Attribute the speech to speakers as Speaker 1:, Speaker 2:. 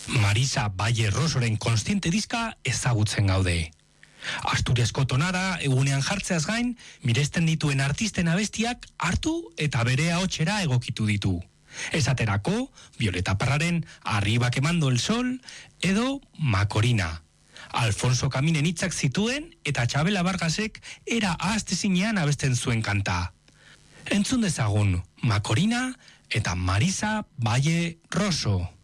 Speaker 1: Marisa Valle Rosoren Kontziente diska ezagutzen gaude. Asturiasko tonada egunean jartzeaz gain, miresten dituen artisten abestiak hartu eta bere ahotsera egokitu ditu. Esaterako, Violeta Parraren Arriba quemando el sol edo Macorina. Alfonso Caminen hitzak zituen eta Txabela Vargasek era ahaztezinean abesten zuen kanta. Entzun dezagun Macorina eta Marisa Valle Roso.